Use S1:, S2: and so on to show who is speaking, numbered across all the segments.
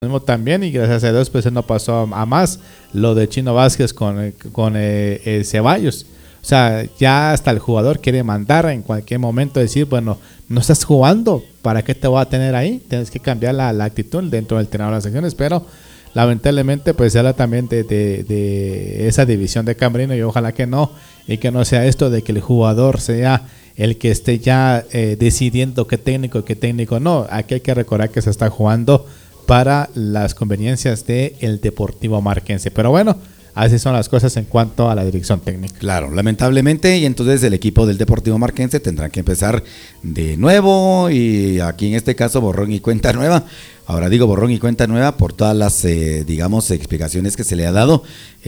S1: también, y gracias a Dios pues no pasó a más lo de Chino Vázquez con Ceballos. O sea, ya hasta el jugador quiere mandar en cualquier momento, decir, bueno, no estás jugando, ¿para qué te voy a tener ahí? Tienes que cambiar la actitud dentro del entrenador de las secciones, pero lamentablemente pues se habla también de esa división de Camerino, y ojalá que no, y que no sea esto de que el jugador sea el que esté ya decidiendo qué técnico no. Aquí hay que recordar que se está jugando para las conveniencias del Deportivo Marquense. Pero bueno, así son las cosas en cuanto a la dirección técnica.
S2: Claro, lamentablemente, y entonces el equipo del Deportivo Marquense tendrá que empezar de nuevo, y aquí en este caso borrón y cuenta nueva. Ahora digo borrón y cuenta nueva por todas las, digamos, explicaciones que se le ha dado,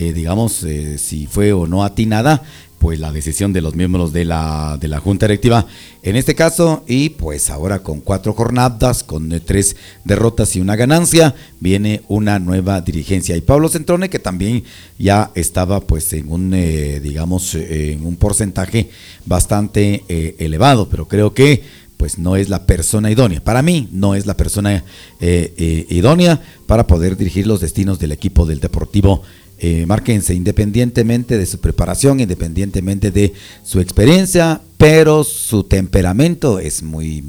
S2: si fue o no atinada, pues la decisión de los miembros de la Junta Directiva en este caso, y pues ahora con 4 jornadas, con 3 derrotas y una ganancia, viene una nueva dirigencia. Y Pablo Centrone, que también ya estaba pues en un, en un porcentaje bastante elevado, pero creo que pues no es la persona idónea. Para mí no es la persona idónea para poder dirigir los destinos del equipo del Deportivo Marquense, independientemente de su preparación, independientemente de su experiencia, pero su temperamento es muy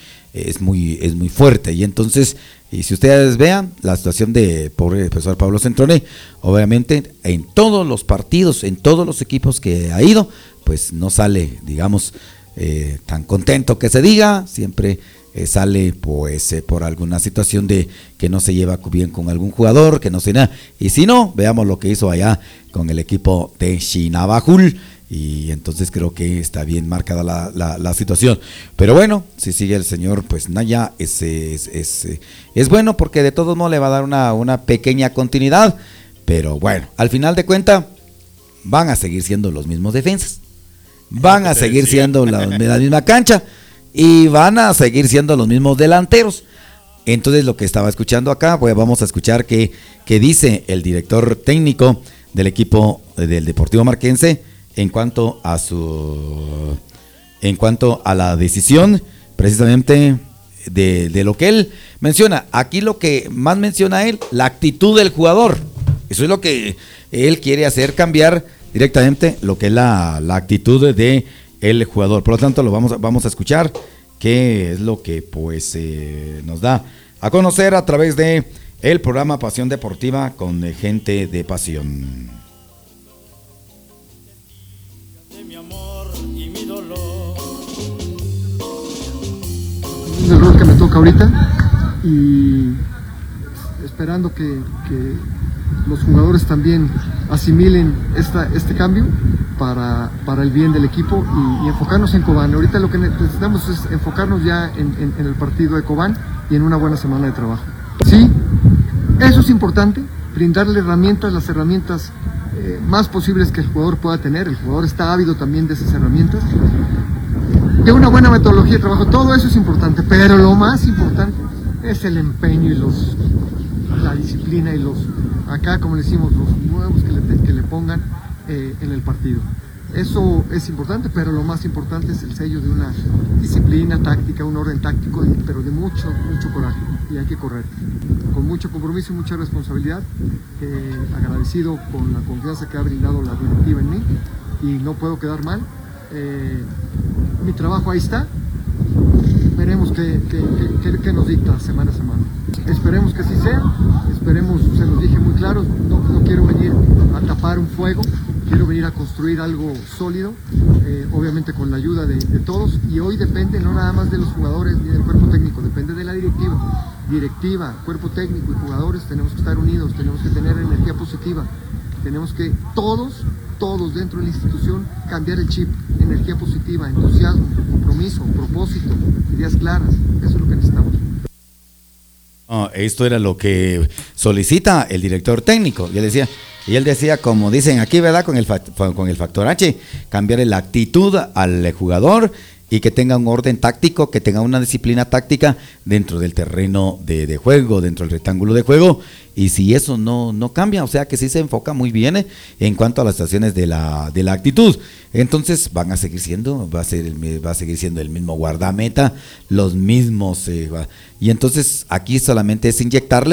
S2: fuerte. Y entonces, y si ustedes vean la situación de pobre profesor Pablo Centrone, obviamente en todos los partidos, en todos los equipos que ha ido, pues no sale, digamos, tan contento que se diga, siempre sale pues por alguna situación de que no se lleva bien con algún jugador, que no sé nada, y si no, veamos lo que hizo allá con el equipo de Chinabajul, y entonces creo que está bien marcada la situación. Pero bueno, si sigue el señor pues Naya, es bueno, porque de todos modos le va a dar una pequeña continuidad, pero bueno, al final de cuentas van a seguir siendo los mismos defensas, van a seguir siendo la misma cancha, y van a seguir siendo los mismos delanteros. Entonces lo que estaba escuchando acá, pues vamos a escuchar que dice el director técnico del equipo del Deportivo Marquense en cuanto a la decisión precisamente de lo que él menciona. Aquí lo que más menciona él, la actitud del jugador. Eso es lo que él quiere hacer cambiar directamente, lo que es la actitud de el jugador. Por lo tanto, lo vamos a escuchar, qué es lo que pues nos da a conocer a través de el programa Pasión Deportiva con gente de pasión.
S3: Es el rol que me toca ahorita, y esperando que los jugadores también asimilen este cambio para el bien del equipo, y enfocarnos en Cobán. Ahorita lo que necesitamos es enfocarnos ya en el partido de Cobán y en una buena semana de trabajo. Sí, eso es importante, brindarle las herramientas más posibles que el jugador pueda tener. El jugador está ávido también de esas herramientas, de una buena metodología de trabajo. Todo eso es importante, pero lo más importante es el empeño y la disciplina, y acá como le decimos, los nuevos que le pongan en el partido. Eso es importante, pero lo más importante es el sello de una disciplina táctica, un orden táctico, pero de mucho coraje, y hay que correr con mucho compromiso y mucha responsabilidad. Agradecido con la confianza que ha brindado la directiva en mí, y no puedo quedar mal. Mi trabajo ahí está. Veremos qué nos dicta semana a semana. Esperemos que así sea, esperemos, se los dije muy claro, no quiero venir a tapar un fuego, quiero venir a construir algo sólido, obviamente con la ayuda de todos, y hoy depende no nada más de los jugadores ni del cuerpo técnico, depende de la directiva, cuerpo técnico y jugadores. Tenemos que estar unidos, tenemos que tener energía positiva, tenemos que todos dentro de la institución cambiar el chip, energía positiva, entusiasmo, compromiso, propósito, ideas claras. Eso es lo que necesitamos.
S2: Esto era lo que solicita el director técnico. Y él decía, como dicen aquí, ¿verdad? Con el factor H, cambiarle la actitud al jugador, y que tenga un orden táctico, que tenga una disciplina táctica dentro del terreno de juego, dentro del rectángulo de juego. Y si eso no cambia, o sea que sí se enfoca muy bien en cuanto a las situaciones de la actitud, entonces va a seguir siendo el mismo guardameta, los mismos, y entonces aquí solamente es inyectarle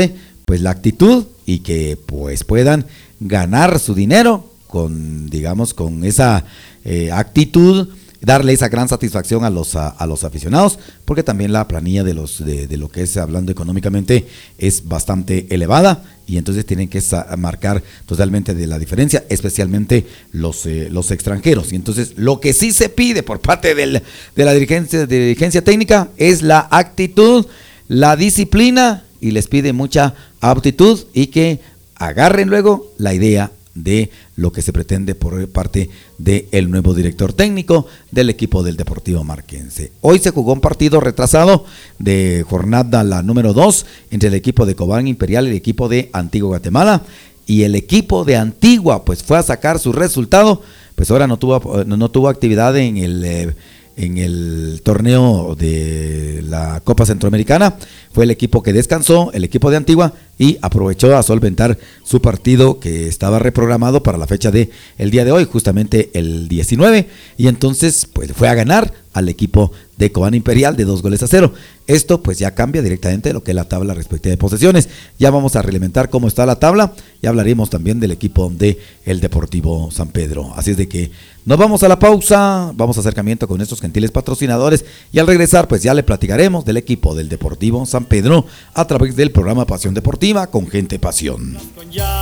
S2: pues la actitud y que pues puedan ganar su dinero con, digamos, con esa actitud, darle esa gran satisfacción a los aficionados, porque también la planilla de lo que es, hablando económicamente, es bastante elevada, y entonces tienen que marcar totalmente de la diferencia, especialmente los extranjeros. Y entonces lo que sí se pide por parte de la dirigencia técnica es la actitud, la disciplina, y les pide mucha aptitud y que agarren luego la idea de lo que se pretende por parte del nuevo director técnico del equipo del Deportivo Marquense. Hoy se jugó un partido retrasado de jornada la número 2 entre el equipo de Cobán Imperial y el equipo de Antigua Guatemala, y el equipo de Antigua pues fue a sacar su resultado, pues ahora no tuvo actividad en el torneo de la Copa Centroamericana. Fue el equipo que descansó, el equipo de Antigua, y aprovechó a solventar su partido que estaba reprogramado para la fecha de el día de hoy, justamente el 19, y entonces pues fue a ganar al equipo de Cobán Imperial de 2-0. Esto pues ya cambia directamente lo que es la tabla respectiva de posesiones. Ya vamos a reglamentar cómo está la tabla y hablaremos también del equipo de el Deportivo San Pedro. Así es de que nos vamos a la pausa, vamos a acercamiento con estos gentiles patrocinadores, y al regresar pues ya le platicaremos del equipo del Deportivo San Pedro a través del programa Pasión Deportiva con Gente Pasión.